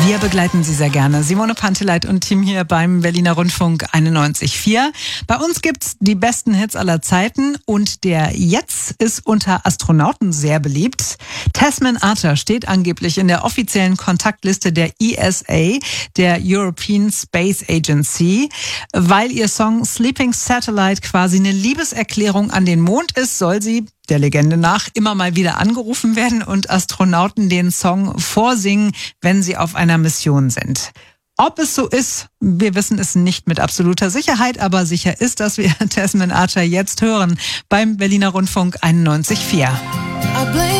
Wir begleiten Sie sehr gerne. Simone Panteleit und Team hier beim Berliner Rundfunk 91.4. Bei uns gibt's die besten Hits aller Zeiten und der jetzt ist unter Astronauten sehr beliebt. Tasman Archer steht angeblich in der offiziellen Kontaktliste der ESA, der European Space Agency. Weil ihr Song Sleeping Satellite quasi eine Liebeserklärung an den Mond ist, soll sie der Legende nach immer mal wieder angerufen werden und Astronauten den Song vorsingen, wenn sie auf einer Mission sind. Ob es so ist, wir wissen es nicht mit absoluter Sicherheit, aber sicher ist, dass wir Tasman Archer jetzt hören beim Berliner Rundfunk 91.4.